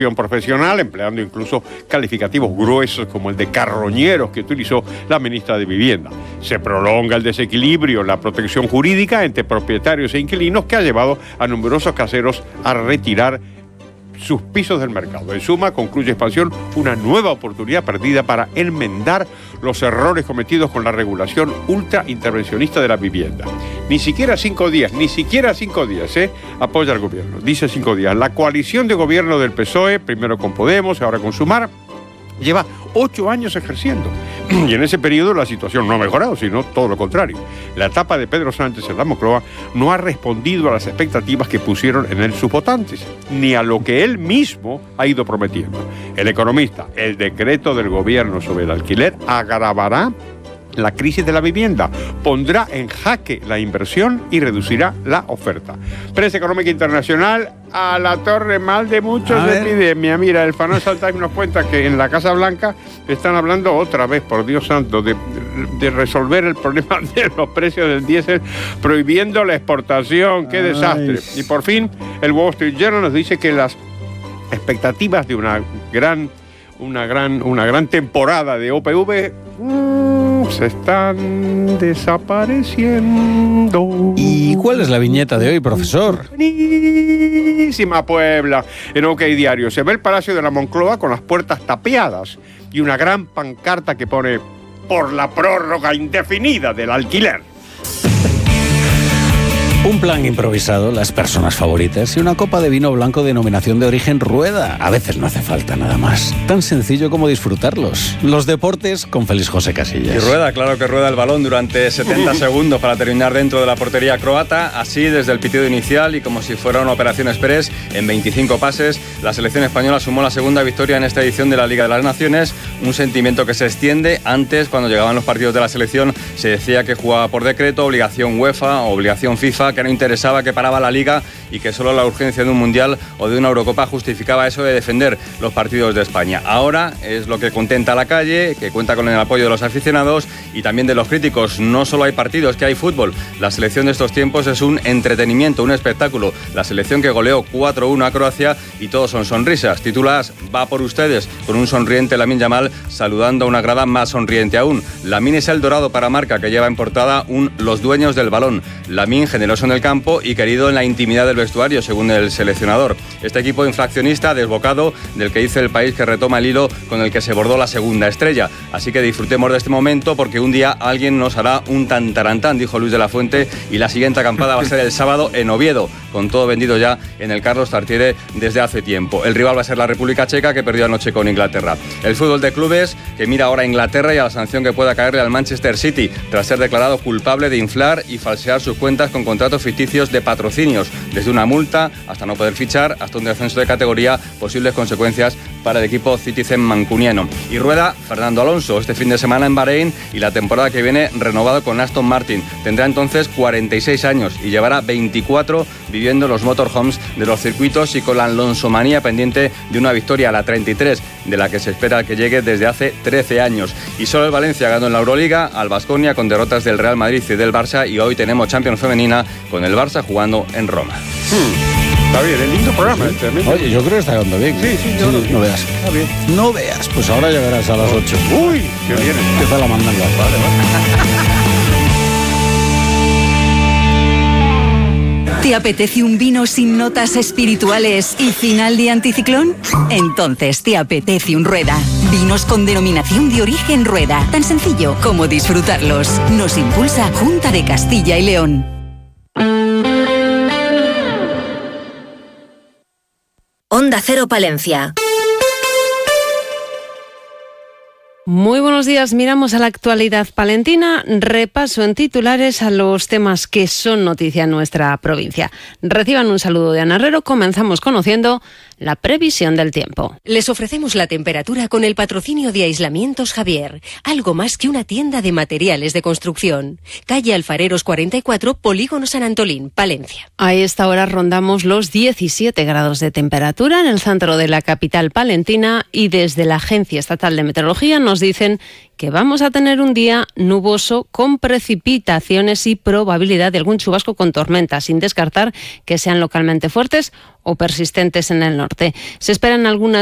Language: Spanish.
profesional, empleando incluso calificativos gruesos como el de carroñeros que utilizó la ministra de Vivienda. Se prolonga el desequilibrio en la protección jurídica entre propietarios e inquilinos que ha llevado a numerosos caseros a retirar sus pisos del mercado. En suma, concluye Expansión, una nueva oportunidad perdida para enmendar los errores cometidos con la regulación ultra intervencionista de la vivienda. Ni siquiera 5 días, apoya al gobierno. Dice 5 días. La coalición de gobierno del PSOE, primero con Podemos, ahora con Sumar, lleva 8 años ejerciendo. Y en ese periodo la situación no ha mejorado, sino todo lo contrario. La etapa de Pedro Sánchez en la Moncloa no ha respondido a las expectativas que pusieron en él sus votantes, ni a lo que él mismo ha ido prometiendo. El economista, el decreto del gobierno sobre el alquiler agravará la crisis de la vivienda, pondrá en jaque la inversión y reducirá la oferta. Prensa Económica Internacional, a la torre mal de muchos de epidemia. Mira, el Financial Times nos cuenta que en la Casa Blanca están hablando otra vez, por Dios santo, de resolver el problema de los precios del diésel, prohibiendo la exportación. ¡Qué desastre! Y por fin, el Wall Street Journal nos dice que las expectativas de una gran temporada de OPV se están desapareciendo. ¿Y cuál es la viñeta de hoy, profesor? Buenísima Puebla. En OK Diario se ve el Palacio de la Moncloa con las puertas tapiadas y una gran pancarta que pone por la prórroga indefinida del alquiler. Un plan improvisado, las personas favoritas y una copa de vino blanco denominación de origen Rueda. A veces no hace falta nada más. Tan sencillo como disfrutarlos. Los deportes con Félix José Casillas. Y rueda, claro que rueda el balón durante 70 segundos para terminar dentro de la portería croata. Así, desde el pitido inicial y como si fuera una operación express, en 25 pases, la selección española sumó la segunda victoria en esta edición de la Liga de las Naciones. Un sentimiento que se extiende. Antes, cuando llegaban los partidos de la selección, se decía que jugaba por decreto, obligación UEFA, obligación FIFA, que no interesaba, que paraba la Liga y que solo la urgencia de un Mundial o de una Eurocopa justificaba eso de defender los partidos de España. Ahora es lo que contenta a la calle, que cuenta con el apoyo de los aficionados y también de los críticos. No solo hay partidos, que hay fútbol. La selección de estos tiempos es un entretenimiento, un espectáculo. La selección que goleó 4-1 a Croacia y todos son sonrisas. Titulas, va por ustedes, con un sonriente Lamine Yamal saludando a una grada más sonriente aún. Lamine es el dorado para Marca, que lleva en portada los dueños del balón. Lamine, generoso en el campo y querido en la intimidad del vestuario, según el seleccionador. Este equipo infraccionista, desbocado, del que dice El País que retoma el hilo con el que se bordó la segunda estrella. Así que disfrutemos de este momento porque un día alguien nos hará un tantarantán, dijo Luis de la Fuente, y la siguiente acampada va a ser el sábado en Oviedo, con todo vendido ya en el Carlos Tartiere desde hace tiempo. El rival va a ser la República Checa, que perdió anoche con Inglaterra. El fútbol de clubes, que mira ahora a Inglaterra y a la sanción que pueda caerle al Manchester City, tras ser declarado culpable de inflar y falsear sus cuentas con contratos ficticios de patrocinios, desde una multa hasta no poder fichar, hasta un descenso de categoría, posibles consecuencias para el equipo Citizen mancuniano. Y rueda Fernando Alonso este fin de semana en Bahrein y la temporada que viene renovado con Aston Martin. Tendrá entonces 46 años y llevará 24 viviendo los motorhomes de los circuitos y con la alonsomanía pendiente de una victoria a la 33, de la que se espera que llegue desde hace 13 años. Y solo el Valencia ganó en la Euroliga al Baskonia con derrotas del Real Madrid y del Barça, y hoy tenemos Champions femenina con el Barça jugando en Roma. Está bien, es lindo programa. Oye, yo creo que está quedando bien. Sí, no veas. Está bien. No veas, pues ahora llegarás a las 8. Uy, qué bien. Empieza la mandanga. Vale. ¿Te apetece un vino sin notas espirituales y final de anticiclón? Entonces te apetece un Rueda. Vinos con denominación de origen Rueda. Tan sencillo como disfrutarlos. Nos impulsa Junta de Castilla y León. Onda Cero Palencia. Muy buenos días, miramos a la actualidad palentina, repaso en titulares a los temas que son noticia en nuestra provincia. Reciban un saludo de Ana Herrero, comenzamos conociendo la previsión del tiempo. Les ofrecemos la temperatura con el patrocinio de Aislamientos Javier, algo más que una tienda de materiales de construcción. Calle Alfareros 44, Polígono San Antolín, Palencia. A esta hora rondamos los 17 grados de temperatura en el centro de la capital palentina y desde la Agencia Estatal de Meteorología nos nos dicen que vamos a tener un día nuboso con precipitaciones y probabilidad de algún chubasco con tormenta, sin descartar que sean localmente fuertes o persistentes en el norte. Se esperan algunas